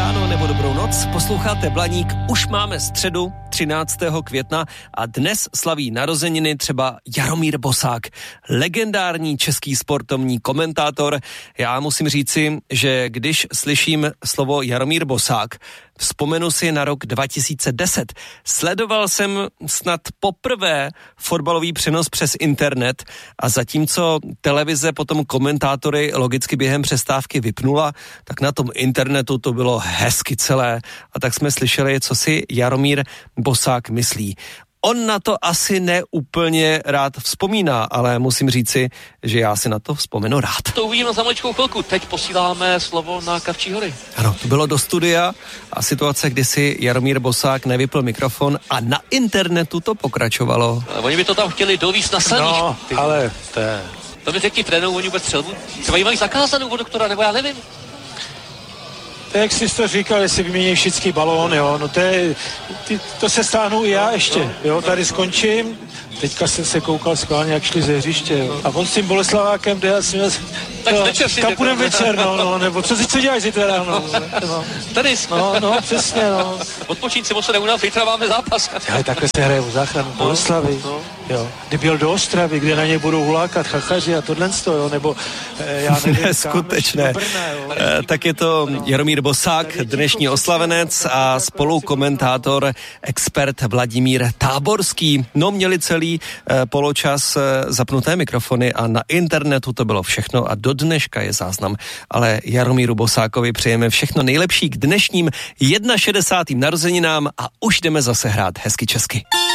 ráno nebo dobrou noc, posloucháte Blaník, už máme středu 13. května a dnes slaví narozeniny třeba Jaromír Bosák, legendární český sportovní komentátor. Já musím říci, že když slyším slovo Jaromír Bosák, vzpomenu si na rok 2010. Sledoval jsem snad poprvé fotbalový přenos přes internet a zatímco televize potom komentátory logicky během přestávky vypnula, tak na tom internetu to bylo hezky celé a tak jsme slyšeli, co si Jaromír Bosák myslí. On na to asi neúplně rád vzpomíná, ale musím říci, že já si na to vzpomenu rád. To uvidíme za maličkou chvilku. Teď posíláme slovo na Kavčí hory. Ano, to bylo do studia a situace, kdy si Jaromír Bosák nevypl mikrofon a na internetu to pokračovalo. Oni by to tam chtěli dovízt na saníčku. No, ale to mi řekni, trénují oni vůbec střelbu? Třeba jí mají zakázanou od doktora, nebo já nevím. to jak jsi to říkal, jestli vymění všichni balón, jo, no to se stáhnu i já ještě, jo, tady skončím, teďka jsem se koukal schválně, jak šli ze hřiště, jo. A on s tím Boleslavákem jde asi kam půjdem večer, no, nebo co děláš zítra ráno? No. Tenis. No, přesně, no. Odpočít si, moc se neunav, zítra máme zápas. Ale takhle se hraje o záchranu Boleslavy, jo. Kdyby jel do Ostravy, kde na ně budou hulákat chachaři a tohle, jo, nebo já nevím, neskutečné. Tak je to Jaromír Bosák, dnešní oslavenec a spolukomentátor, expert Vladimír Táborský. No, měli celý poločas zapnuté mikrofony a na internetu to bylo všechno a do dneška je záznam. Ale Jaromíru Bosákovi přejeme všechno nejlepší k dnešním 61. narozeninám a už jdeme zase hrát hezky česky.